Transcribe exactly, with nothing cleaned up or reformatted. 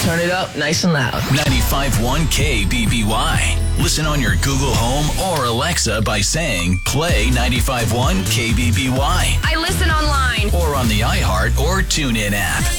Turn it up nice and loud. ninety-five point one K B B Y. Listen on your Google Home or Alexa by saying, play ninety-five point one K B B Y. I listen online. Or on the iHeart or TuneIn app.